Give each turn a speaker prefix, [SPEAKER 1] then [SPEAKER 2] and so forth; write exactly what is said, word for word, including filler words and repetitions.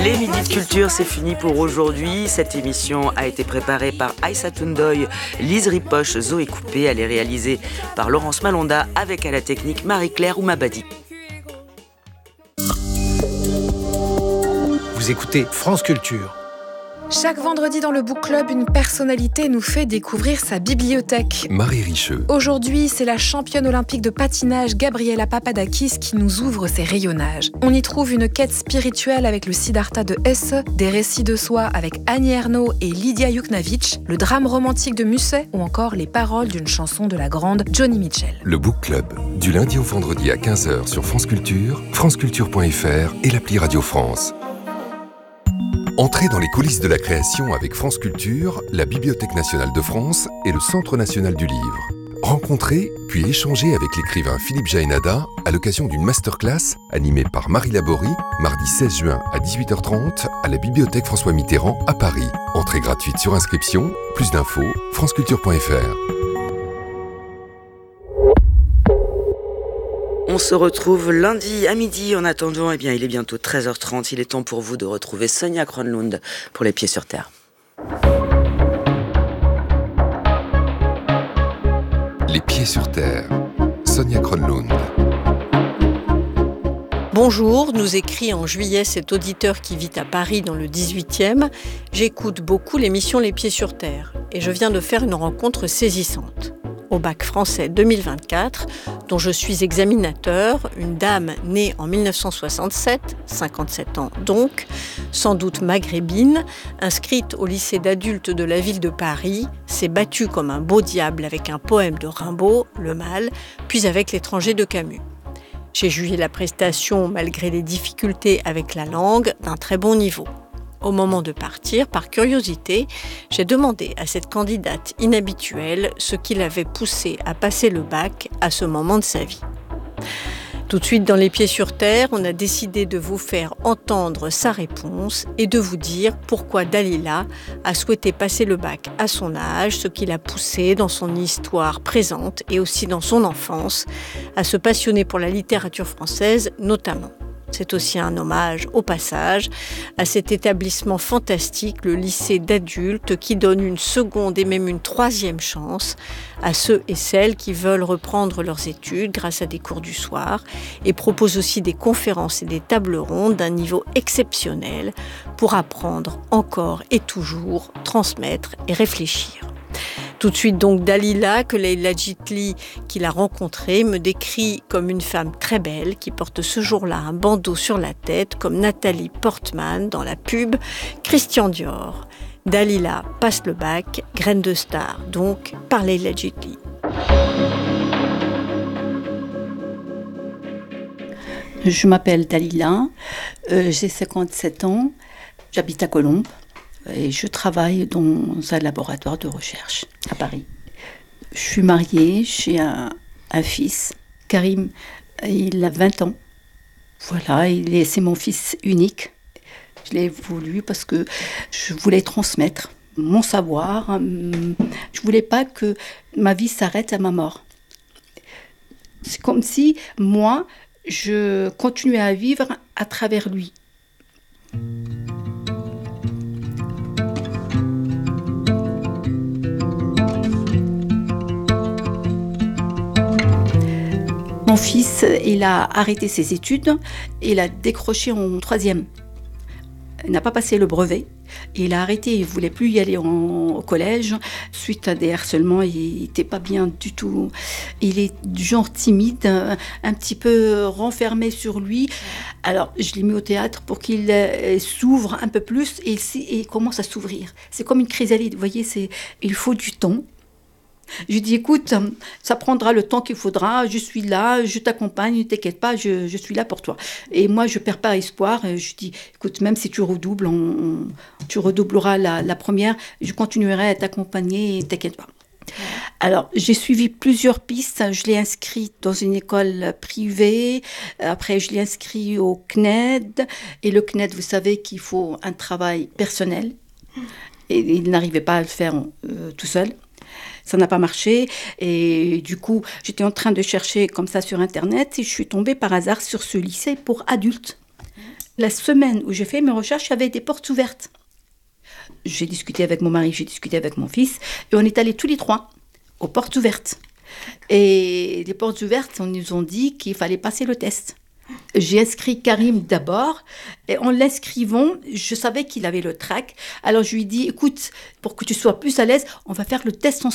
[SPEAKER 1] Les Midis de Culture, c'est fini pour aujourd'hui. Cette émission a été préparée par Aïssa Toundoy, Lise Ripoche, Zoé Coupé. Elle est réalisée par Laurence Malonda avec à la technique Marie-Claire Oumabadi.
[SPEAKER 2] Vous écoutez France Culture.
[SPEAKER 3] Chaque vendredi dans le Book Club, une personnalité nous fait découvrir sa bibliothèque.
[SPEAKER 4] Marie Richeux.
[SPEAKER 3] Aujourd'hui, c'est la championne olympique de patinage Gabriela Papadakis qui nous ouvre ses rayonnages. On y trouve une quête spirituelle avec le Siddhartha de Hesse, des récits de soi avec Annie Ernaux et Lydia Yuknavitch, le drame romantique de Musset ou encore les paroles d'une chanson de la grande Joni Mitchell.
[SPEAKER 4] Le Book Club, du lundi au vendredi à quinze heures sur France Culture, franceculture point f r et l'appli Radio France. Entrez dans les coulisses de la création avec France Culture, la Bibliothèque nationale de France et le Centre national du livre. Rencontrez, puis échangez avec l'écrivain Philippe Jaénada à l'occasion d'une masterclass animée par Marie Laborie, mardi seize juin à dix-huit heures trente à la Bibliothèque François Mitterrand à Paris. Entrée gratuite sur inscription, plus d'infos, franceculture point f r.
[SPEAKER 1] On se retrouve lundi à midi. En attendant, eh bien, il est bientôt treize heures trente. Il est temps pour vous de retrouver Sonia Kronlund pour Les Pieds sur Terre.
[SPEAKER 4] Les Pieds sur Terre, Sonia Kronlund.
[SPEAKER 5] Bonjour, nous écrit en juillet cet auditeur qui vit à Paris dans le dix-huitième. J'écoute beaucoup l'émission Les Pieds sur Terre et je viens de faire une rencontre saisissante. Au bac français deux mille vingt-quatre, dont je suis examinateur, une dame née en dix-neuf cent soixante-sept, cinquante-sept ans donc, sans doute maghrébine, inscrite au lycée d'adultes de la ville de Paris, s'est battue comme un beau diable avec un poème de Rimbaud, Le Mal, puis avec L'étranger de Camus. J'ai jugé la prestation, malgré les difficultés avec la langue, d'un très bon niveau. Au moment de partir, par curiosité, j'ai demandé à cette candidate inhabituelle ce qui l'avait poussée à passer le bac à ce moment de sa vie. Tout de suite dans Les Pieds sur Terre, on a décidé de vous faire entendre sa réponse et de vous dire pourquoi Dalila a souhaité passer le bac à son âge, ce qui l'a poussée dans son histoire présente et aussi dans son enfance à se passionner pour la littérature française notamment. C'est aussi un hommage, au passage, à cet établissement fantastique, le lycée d'adultes, qui donne une seconde et même une troisième chance à ceux et celles qui veulent reprendre leurs études grâce à des cours du soir et propose aussi des conférences et des tables rondes d'un niveau exceptionnel pour apprendre encore et toujours, transmettre et réfléchir. Tout de suite donc Dalila, que Leila Jitli, qui l'a rencontrée, me décrit comme une femme très belle qui porte ce jour-là un bandeau sur la tête comme Nathalie Portman dans la pub Christian Dior. Dalila passe le bac, graine de star donc, par Leila Jitli.
[SPEAKER 6] Je m'appelle Dalila, euh, j'ai cinquante-sept ans, j'habite à Colombes. Et je travaille dans un laboratoire de recherche à Paris. Je suis mariée, j'ai un, un fils, Karim, il a vingt ans. Voilà, il est, c'est mon fils unique. Je l'ai voulu parce que je voulais transmettre mon savoir. Je ne voulais pas que ma vie s'arrête à ma mort. C'est comme si moi, je continuais à vivre à travers lui. Mon fils, il a arrêté ses études, il a décroché en troisième. Il n'a pas passé le brevet. Il a arrêté, il ne voulait plus y aller en, au collège. Suite à des harcèlements, il n'était pas bien du tout. Il est du genre timide, un petit peu renfermé sur lui. Alors, je l'ai mis au théâtre pour qu'il euh, s'ouvre un peu plus et, et il commence à s'ouvrir. C'est comme une chrysalide, vous voyez, c'est, il faut du temps. Je lui dis, écoute, ça prendra le temps qu'il faudra, je suis là, je t'accompagne, ne t'inquiète pas, je, je suis là pour toi. Et moi, je ne perds pas espoir. Je lui dis, écoute, même si tu redoubles, on, on, tu redoubleras la, la première, je continuerai à t'accompagner, ne t'inquiète pas. Alors, j'ai suivi plusieurs pistes. Je l'ai inscrit dans une école privée. Après, je l'ai inscrit au C N E D. Et le C N E D, vous savez qu'il faut un travail personnel. Et il n'arrivait pas à le faire euh, tout seul. Ça n'a pas marché et du coup, j'étais en train de chercher comme ça sur Internet et je suis tombée par hasard sur ce lycée pour adultes. La semaine où j'ai fait mes recherches, il y avait des portes ouvertes. J'ai discuté avec mon mari, j'ai discuté avec mon fils, et on est allés tous les trois aux portes ouvertes. Et les portes ouvertes, on nous ont dit qu'il fallait passer le test. J'ai inscrit Karim d'abord, et en l'inscrivant, je savais qu'il avait le trac. Alors je lui ai dit, écoute, pour que tu sois plus à l'aise, on va faire le test ensemble.